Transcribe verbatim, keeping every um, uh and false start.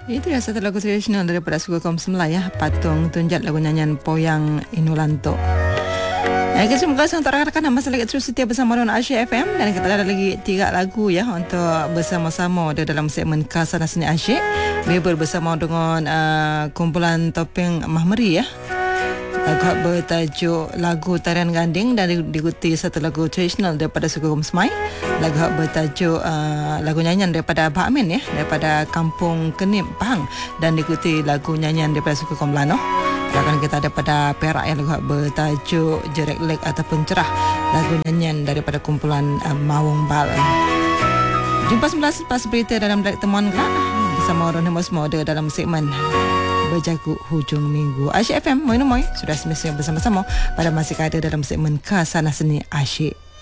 Itu dia satu lagu tradisional daripada suku kaum Semelai ya, Patung Tunjat, lagu nyanyian Poyang Inulanto. Ya, terima kasih untuk rakan-rakan yang masih lagi terus setia bersama dengan Asyik F M, dan kita ada lagi tiga lagu ya untuk bersama-sama di dalam segmen Khasana Seni Asyik. Bebel bersama dengan uh, kumpulan Topeng Mahmeri ya. Lagu bertajuk Lagu Tarian Ganding, dan diikuti satu lagu tradisional daripada suku kaum Semai. Lagu bertajuk uh, lagu nyanyian daripada Abah Amin ya, daripada Kampung Kenip Pahang, dan diikuti lagu nyanyian daripada suku kaum Lanoh. Rakan kita daripada Perak yang lagu bertajuk Jerik Lek ataupun Cerah, lagu nyanyian daripada kumpulan uh, Mawung Bal. Jumpa semula selepas berita dalam Balik Temuan kelak bersama Ron Hemos Mode dalam segmen Berjagut Hujung Minggu. Asyik F M, Moin Moin sudah semestinya bersama-sama pada masih ada dalam segmen Khasana Seni Asyik.